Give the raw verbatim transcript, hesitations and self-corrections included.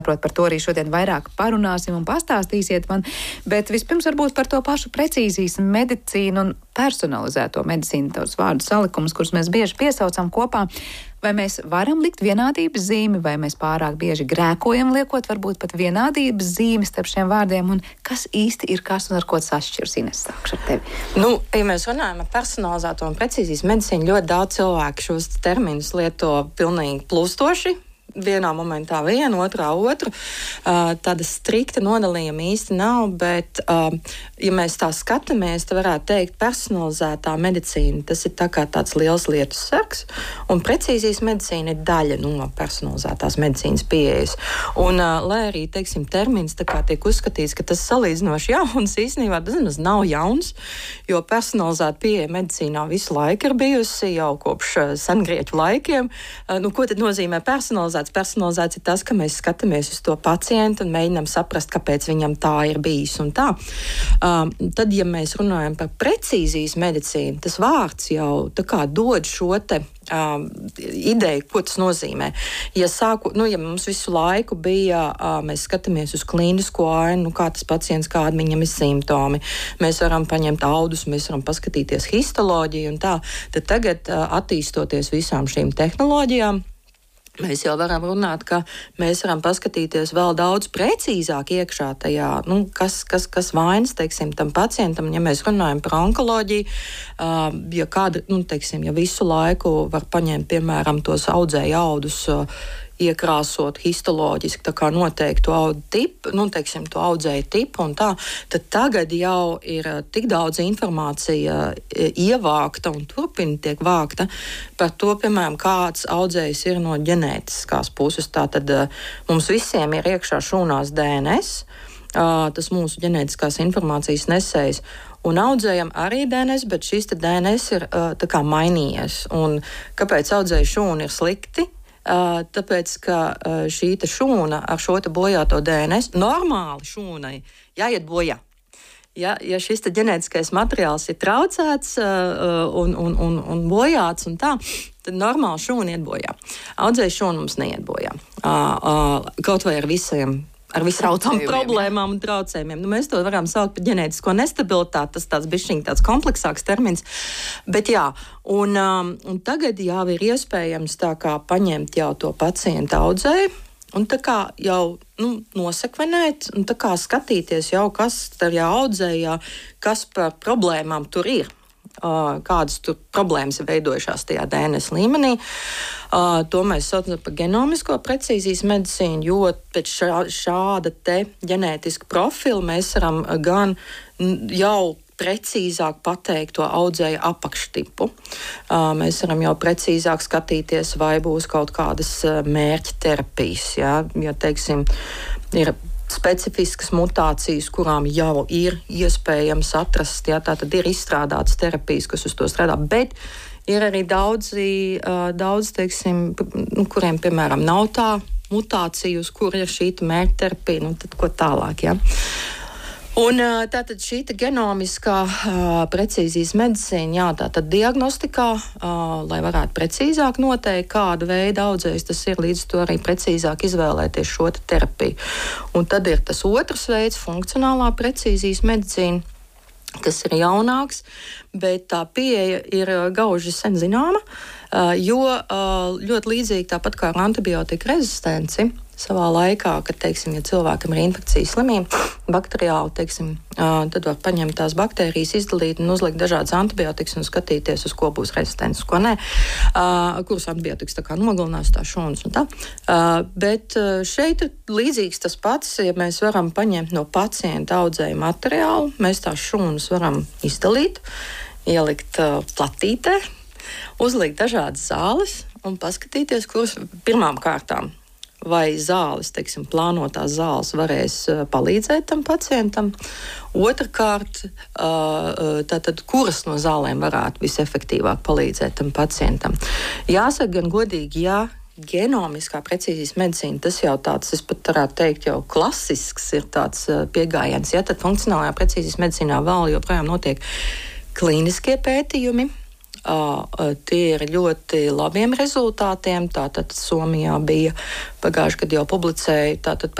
Par to arī šodien vairāk parunāsim un pastāstīsiet man, bet vispirms varbūt par to pašu precīzijas medicīnu un personalizēto medicīnu, tos vārdu salikumus, kurus mēs bieži piesaucam kopā. Vai mēs varam likt vienādības zīmi, vai mēs pārāk bieži grēkojam liekot varbūt pat vienādības zīmi starp šiem vārdiem, un kas īsti ir kas un ar ko tas atšķiras? Ines, sākšu ar tevi. Nu, ja mēs runājam par personalizēto un precīzijas medicīnu, ļoti daudz cilvēku šos terminus lieto pilnīgi plūstoši. Vienā momentā vienu, otrā otru. Uh, tāda strikta nodalījuma īsti nav, bet, uh, ja mēs tā skatāmies, tad varētu teikt, personalizētā medicīna, tas ir tā kā tāds liels lietu sargs, un precīzijas medicīna ir daļa no personalizētās medicīnas pieejas. Un, uh, lai arī, teiksim, termins tā kā tiek uzskatīts, ka tas salīdzinoši jauns, īstenībā tas nav jauns, jo personalizēta pieeja medicīnā visu laiku ir bijusi jau kopš uh, sengrieķu laikiem. Uh, nu, ko tad nozīmē personalizēta? Personalizēts ir tas, ka mēs skatāmies uz to pacientu un mēģinām saprast, kāpēc viņam tā ir bijis un tā. Um, tad, ja mēs runājam par precīzijas medicīnu, tas vārds jau tā kā dod šo te um, ideju, ko tas nozīmē. Ja, sāku, nu, ja mums visu laiku bija, uh, mēs skatāmies uz klīnisko ainu, nu, kā tas pacients, kādi viņam ir simptomi, mēs varam paņemt audus, mēs varam paskatīties histoloģiju un tā, tad tagad uh, attīstoties visām šīm tehnoloģijām, mēs jau varam runāt, ka mēs varam paskatīties vēl daudz precīzāk iekšā tajā, nu, kas, kas, kas vainas, teiksim, tam pacientam. Ja mēs runājam par onkoloģiju, uh, ja kāda, nu, teiksim, ja visu laiku var paņemt, piemēram, tos audzēju audus, uh, iekrāsot histoloģiski tā kā noteiktu audu tipu, nu, teiksim, to audzēju tipu un tā, tad tagad jau ir tik daudz informācija ievākta un turpina tiek vākta par to, piemēram, kāds audzējs ir no ģenētiskās puses. Tātad mums visiem ir iekšā šūnās D N S, tas mūsu ģenētiskās informācijas nesējs. Un audzējam arī D N S, bet šis D N S ir tā kā mainījies. Un kāpēc audzēju šūnu ir slikti? Uh, tāpēc, ka uh, šī šūna ar šo bojāto D N S normāli šūnai jāiet bojā. Ja, ja šis ģenētiskais materiāls ir traucēts uh, un, un, un, un bojāts un tā, tad normāli šūna iet bojā. Audzēju šūna mums neiet bojā. Uh, uh, kaut vai ar visiem ar visām tām problēmām un traucējumiem. Nu, mēs to varam saukt par ģenētisko nestabilitāti, tas tāds bišķiņ tāds kompleksāks termins. Bet jā, un, um, un tagad jau ir iespējams tā kā paņemt jau to pacientu audzēju un tā kā jau nu, nosekvenēt un tā kā skatīties jau, kas tajā audzējā, kas par problēmām tur ir. Uh, kādas tur problēmas ir veidojušās tajā D N S līmenī. Uh, to mēs saucam par genomisko precīzijas medicīnu, jo pēc šā, šāda te ģenētiska profila mēs varam gan jau precīzāk pateikt to audzēju apakštipu. Uh, mēs varam jau precīzāk skatīties, vai būs kaut kādas mērķa terapijas. Ja, ja teiksim, ir specifiskas mutācijas, kurām jau ir iespējams atrast, ja, tā tad ir izstrādātas terapijas, kas uz to strādā, bet ir arī daudzi, daudz, teiksim, nu, kuriem, piemēram, nav tā mutācija, uz kur ir šī mērķa terapija, nu, tad ko tālāk, ja. Un tātad šī genomiskā uh, precīzijas medicīna, jā, tātad diagnostikā, uh, lai varētu precīzāk noteikt, kāda veida audzējs tas ir, līdz to arī precīzāk izvēlēties šo terapiju. Un tad ir tas otrs veids, funkcionālā precīzijas medicīna, kas ir jaunāks, bet tā pieeja ir gauži sen zināma, uh, jo uh, ļoti līdzīgi tāpat kā ar antibiotika rezistenci, savā laikā, kad, teiksim, ja cilvēkam ir infekcijas slimība, bakteriāli, teiksim, tad var paņemt tās baktērijas, izdalīt un uzlikt dažādas antibiotikas un skatīties, uz ko būs rezistents, uz ko nē, kuras antibiotikas tā kā nogalinās tā šūnas un tā. Bet šeit ir līdzīgs tas pats, ja mēs varam paņemt no pacienta audzēju materiālu, mēs tās šūnas varam izdalīt, ielikt platītē, uzlikt dažādas zāles un paskatīties, kuras pirmām kārtām vai zāles, teiksim, plānotās zāles varēs palīdzēt tam pacientam. Otrakārt, tātad, kuras no zālēm varētu visefektīvāk palīdzēt tam pacientam. Jāsaka gan godīgi, jā, genomiskā precīzijas medicīna, tas jau tāds, es pat varētu teikt, jau klasisks ir tāds piegājiens. Ja, tad funkcionālajā precīzijas medicīnā vēl joprojām notiek klīniskie pētījumi, Uh, uh, tie ir ļoti labiem rezultātiem. Tātad Somijā bija pagājušajā gadā jau publicēja tātad